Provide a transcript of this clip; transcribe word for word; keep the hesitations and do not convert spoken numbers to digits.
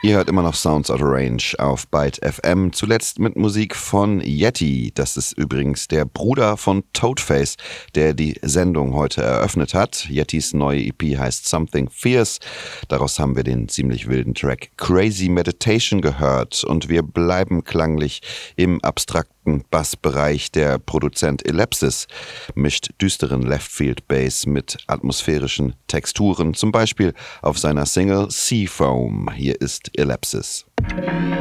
Ihr hört immer noch Sounds Out of Range auf Byte F M, zuletzt mit Musik von Yeti. Das ist übrigens der Bruder von Toadface, der die Sendung heute eröffnet hat. Yetis neue E P heißt Something Fierce. Daraus haben wir den ziemlich wilden Track Crazy Meditation gehört. Und wir bleiben klanglich im abstrakten Bassbereich. Der Produzent Ellipsis mischt düsteren Left-Field-Bass mit atmosphärischen Texturen, zum Beispiel auf seiner Single Sea Foam. Hier ist Ellipsis.